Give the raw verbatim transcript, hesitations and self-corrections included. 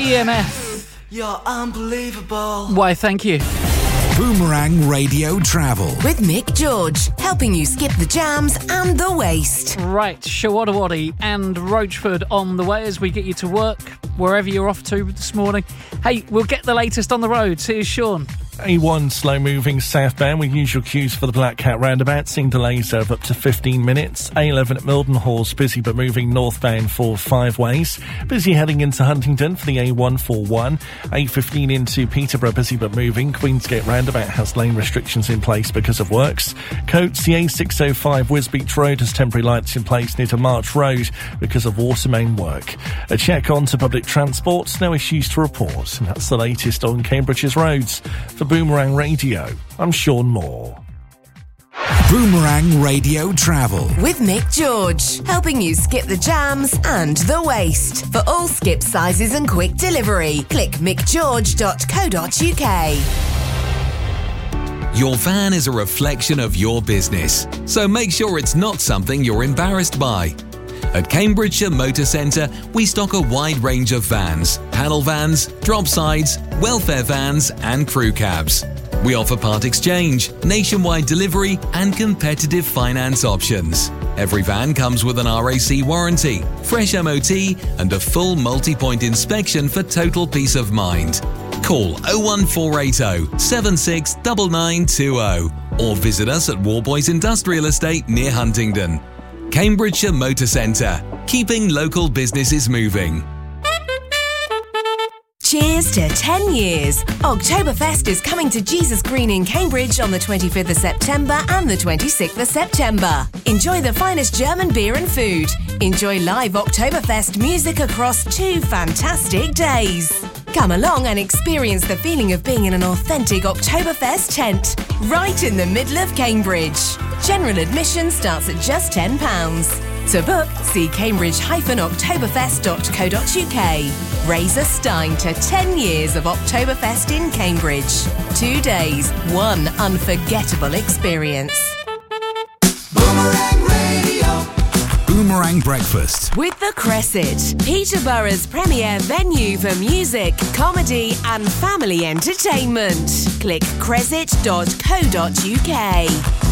E M F. You're unbelievable. Why, thank you. Boomerang Radio Travel with Mick George, helping you skip the jams and the waste. Right, Shawadawadi and Roachford on the way as we get you to work, wherever you're off to this morning. Hey, we'll get the latest on the roads. Here's Sean. A one slow-moving southbound with usual queues for the Black Cat roundabout, seeing delays of up to fifteen minutes. A eleven at Mildenhall, busy but moving northbound for five ways. Busy heading into Huntingdon for the A one forty-one. A fifteen into Peterborough, busy but moving. Queensgate roundabout has lane restrictions in place because of works. Coates, the A six oh five Wisbeach Road has temporary lights in place near to March Road because of water main work. A check on to public transport, no issues to report. And that's the latest on Cambridge's roads. For Boomerang Radio, I'm Sean Moore. Boomerang Radio Travel with Mick George, helping you skip the jams and the waste. For all skip sizes and quick delivery, click mick george dot co dot uk. Your van is a reflection of your business, so make sure it's not something you're embarrassed by. At Cambridgeshire Motor Centre, we stock a wide range of vans, panel vans, drop sides, welfare vans and crew cabs. We offer part exchange, nationwide delivery and competitive finance options. Every van comes with an R A C warranty, fresh M O T and a full multi-point inspection for total peace of mind. Call oh one four eight oh, seven six nine nine two oh or visit us at Warboys Industrial Estate near Huntingdon. Cambridgeshire Motor Centre, keeping local businesses moving. Cheers to ten years. Oktoberfest is coming to Jesus Green in Cambridge on the twenty-fifth of September and the twenty-sixth of September. Enjoy the finest German beer and food. Enjoy live Oktoberfest music across two fantastic days. Come along and experience the feeling of being in an authentic Oktoberfest tent, right in the middle of Cambridge. General admission starts at just ten pounds. To book, see cambridge dash oktoberfest dot co dot uk. Raise a stein to ten years of Oktoberfest in Cambridge. Two days, one unforgettable experience. Boomerang Radio. Boomerang Breakfast with the Cressid, Peterborough's premier venue for music, comedy and family entertainment. Click cressid dot co dot uk.